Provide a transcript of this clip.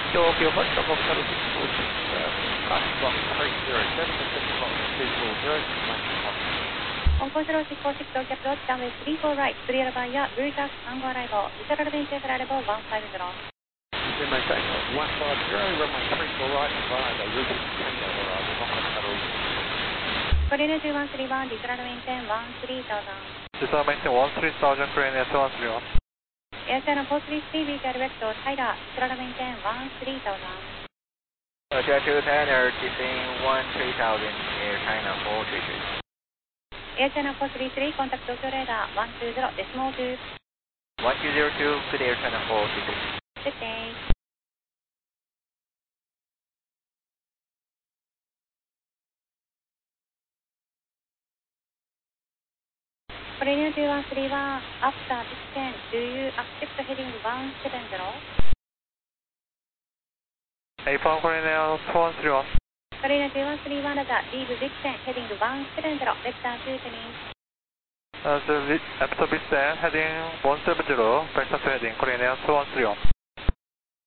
Tokyo Foxtrot Foxtrot 646, 香港スロー執行式到着ロッチダウン34 right 3アラバンやルイタス3号アライボビザラルベンチェフラレボ150 Maintain 150, runway 34 right and via the Ruby Tango arrival, Korean 2131 ビザラルベンチェ13,000 Desire maintain 13,000 Korean Air 2131. Air Channel 433 VTR Vector Tyler ビザラルベンチェ13,000 Jet 210, air descending 13,000, Air China 433. Air Channel 433 contact Tokyo Radar 120 decimal 2 1202, good Air China 433. Good day Korean 2131 after descent, do you accept heading 170? A4 Korean Air 2131. Korean 2131 radar, leave descent, heading 170, vector 2 Chinese. After descent, heading 170, vector 2 heading Korean Air 2131.